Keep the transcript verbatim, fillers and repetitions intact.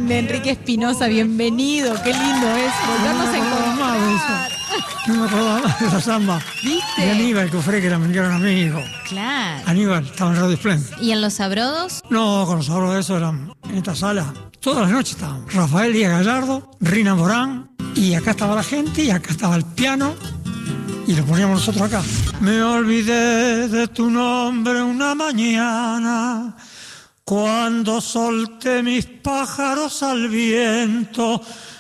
grande, Enrique Espinosa, bienvenido. Qué lindo es volvernos a encontrar. No me acordaba más de esa samba. ¿Viste? De Aníbal Cofré, que era mi gran amigo. Claro. Aníbal, estaba en Radio Esplendid. ¿Y en Los Sabrodos? No, con los sabrodos de eso eran en esta sala. Todas las noches estaban Rafael Díaz Gallardo, Rina Morán, y acá estaba la gente, y acá estaba el piano, y lo poníamos nosotros acá. Me olvidé de tu nombre una mañana, cuando solté mis pájaros al viento.